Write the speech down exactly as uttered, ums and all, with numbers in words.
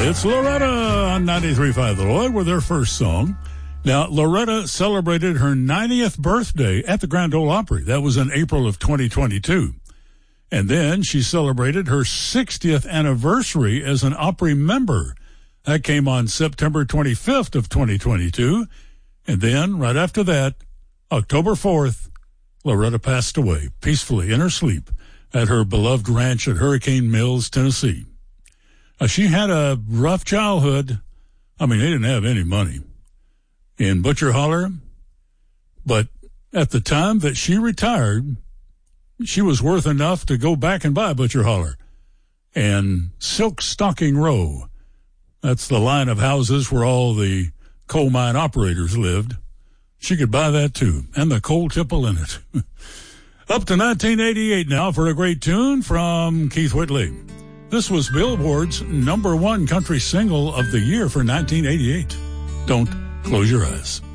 It's Loretta on ninety-three point five The Lloyd with their first song. Now, Loretta celebrated her ninetieth birthday at the Grand Ole Opry. That was in April of twenty twenty-two. And then she celebrated her sixtieth anniversary as an Opry member. That came on September twenty-fifth of twenty twenty-two. And then, right after that, October fourth, Loretta passed away peacefully in her sleep at her beloved ranch at Hurricane Mills, Tennessee. Now, she had a rough childhood. I mean, they didn't have any money in Butcher Holler. But at the time that she retired, she was worth enough to go back and buy Butcher Holler. And Silk Stocking Row, that's the line of houses where all the coal mine operators lived. She could buy that too, and the coal tipple in it. Up to nineteen eighty-eight now for a great tune from Keith Whitley. This was Billboard's number one country single of the year for nineteen eighty-eight. Don't close your eyes.